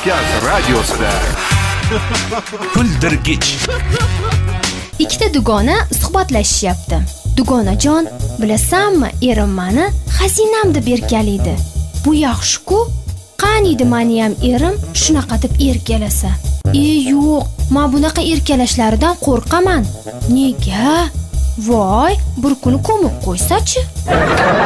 Kavkaz radiosida. Kuldirgich. Ikkita dugona suhbatlashishyapti. Dugonajon, bilasanmi, erim meni xazinam deb erkalaydi. Bu yaxshi-ku. Qaniydi meni ham erim shunaqa deb erkalasa. Yo'q, men bunaqa erkalashlaridan qo'rqaman. Nega? Voy, bir kuni ko'mib qo'ysa-chi?